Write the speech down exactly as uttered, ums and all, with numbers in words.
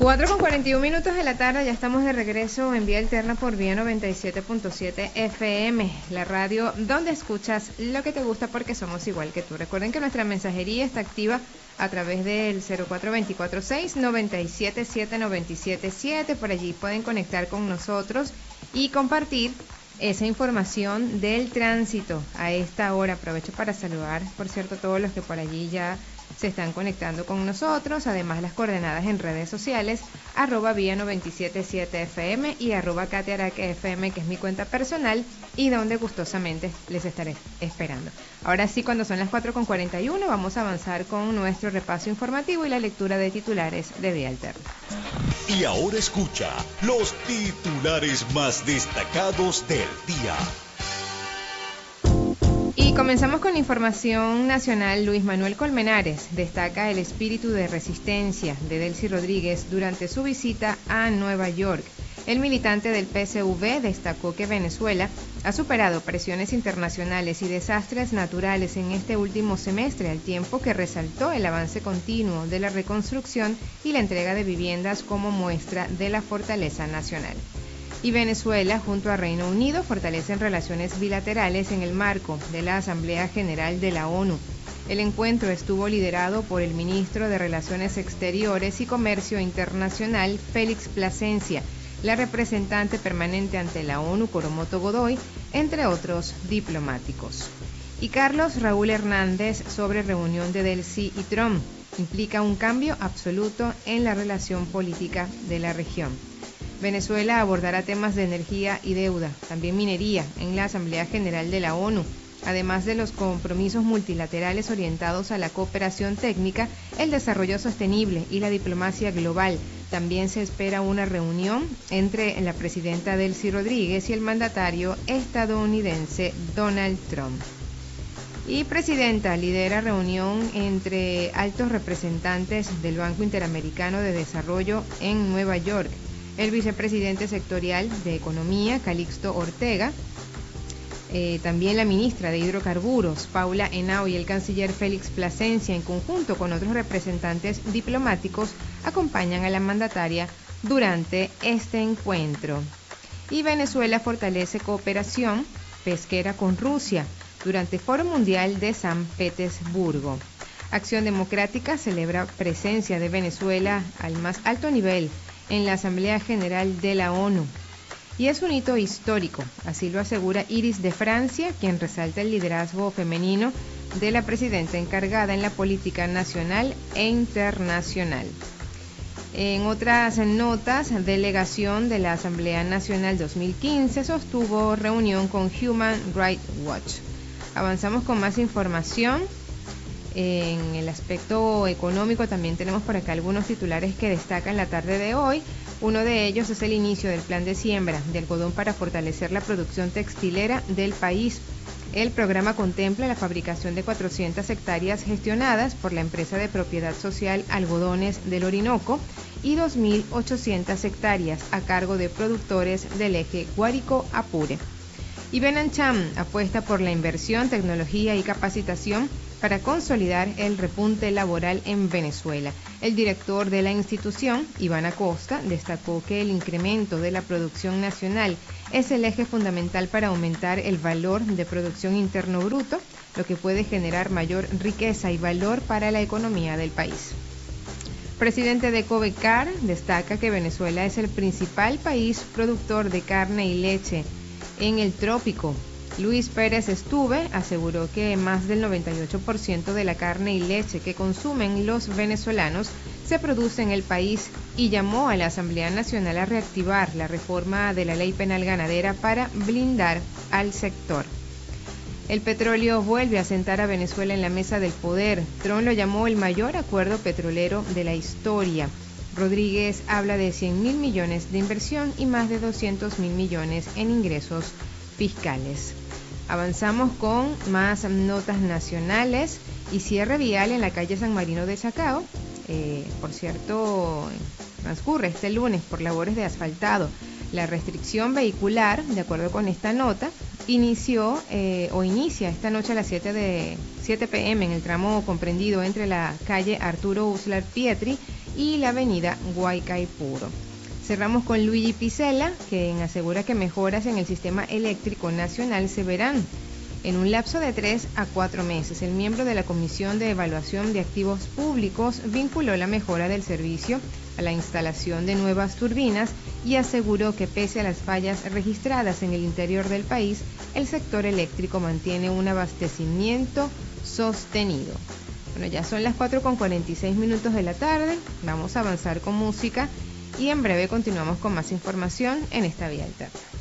cuatro con cuarenta y un minutos de la tarde, ya estamos de regreso en Vía Alterna por Vía noventa y siete punto siete F M, la radio donde escuchas lo que te gusta porque somos igual que tú. Recuerden que nuestra mensajería está activa a través del cero cuatro dos cuatro seis nueve siete siete nueve siete siete. Por allí pueden conectar con nosotros y compartir esa información del tránsito a esta hora. Aprovecho para saludar, por cierto, a todos los que por allí ya se están conectando con nosotros. Además, las coordenadas en redes sociales, arroba vía noventa y siete punto siete F M y arroba Katia Araque F M, que es mi cuenta personal y donde gustosamente les estaré esperando. Ahora sí, cuando son las cuatro con cuarenta y uno, vamos a avanzar con nuestro repaso informativo y la lectura de titulares de Vía Alterna. Y ahora escucha los titulares más destacados del día. Y comenzamos con información nacional. Luis Manuel Colmenares destaca el espíritu de resistencia de Delcy Rodríguez durante su visita a Nueva York. El militante del P S V destacó que Venezuela ha superado presiones internacionales y desastres naturales en este último semestre, al tiempo que resaltó el avance continuo de la reconstrucción y la entrega de viviendas como muestra de la fortaleza nacional. Y Venezuela, junto a Reino Unido, fortalecen relaciones bilaterales en el marco de la Asamblea General de la ONU. El encuentro estuvo liderado por el ministro de Relaciones Exteriores y Comercio Internacional, Félix Plasencia, la representante permanente ante la ONU, Coromoto Godoy, entre otros diplomáticos. Y Carlos Raúl Hernández sobre reunión de Delcy y Trump. Implica un cambio absoluto en la relación política de la región. Venezuela abordará temas de energía y deuda, también minería, en la Asamblea General de la ONU, además de los compromisos multilaterales orientados a la cooperación técnica, el desarrollo sostenible y la diplomacia global. También se espera una reunión entre la presidenta Delcy Rodríguez y el mandatario estadounidense Donald Trump. Y presidenta lidera reunión entre altos representantes del Banco Interamericano de Desarrollo en Nueva York. El vicepresidente sectorial de Economía, Calixto Ortega, eh, también la ministra de Hidrocarburos, Paula Henao, y el canciller Félix Plasencia, en conjunto con otros representantes diplomáticos, acompañan a la mandataria durante este encuentro. Y Venezuela fortalece cooperación pesquera con Rusia durante Foro Mundial de San Petersburgo. Acción Democrática celebra presencia de Venezuela al más alto nivel en la Asamblea General de la ONU. Y es un hito histórico, así lo asegura Iris de Francia, quien resalta el liderazgo femenino de la presidenta encargada en la política nacional e internacional. En otras notas, delegación de la Asamblea Nacional dos mil quince sostuvo reunión con Human Rights Watch. Avanzamos con más información. En el aspecto económico también tenemos por acá algunos titulares que destacan la tarde de hoy. Uno de ellos es el inicio del plan de siembra de algodón para fortalecer la producción textilera del país. El programa contempla la fabricación de cuatrocientas hectáreas gestionadas por la empresa de propiedad social Algodones del Orinoco y dos mil ochocientas hectáreas a cargo de productores del eje Guárico-Apure. Y Benancham apuesta por la inversión, tecnología y capacitación para consolidar el repunte laboral en Venezuela. El director de la institución, Iván Acosta, destacó que el incremento de la producción nacional es el eje fundamental para aumentar el valor de producción interno bruto, lo que puede generar mayor riqueza y valor para la economía del país. Presidente de Covecar destaca que Venezuela es el principal país productor de carne y leche en el trópico. Luis Pérez Estuve aseguró que más del noventa y ocho por ciento de la carne y leche que consumen los venezolanos se produce en el país y llamó a la Asamblea Nacional a reactivar la reforma de la Ley Penal Ganadera para blindar al sector. El petróleo vuelve a sentar a Venezuela en la mesa del poder. Trump lo llamó el mayor acuerdo petrolero de la historia. Rodríguez habla de cien mil millones de inversión y más de doscientos mil millones en ingresos fiscales. Avanzamos con más notas nacionales y cierre vial en la calle San Marino de Chacao. Eh, por cierto, transcurre este lunes por labores de asfaltado. La restricción vehicular, de acuerdo con esta nota, inició eh, o inicia esta noche a las siete pe eme en el tramo comprendido entre la calle Arturo Uslar Pietri y la avenida Guaycaipuro. Cerramos con Luigi Picella, quien asegura que mejoras en el sistema eléctrico nacional se verán en un lapso de tres a cuatro meses. El miembro de la Comisión de Evaluación de Activos Públicos vinculó la mejora del servicio a la instalación de nuevas turbinas y aseguró que pese a las fallas registradas en el interior del país, el sector eléctrico mantiene un abastecimiento sostenido. Bueno, ya son las cuatro con cuarenta y seis minutos de la tarde, vamos a avanzar con música y en breve continuamos con más información en esta vía alterna.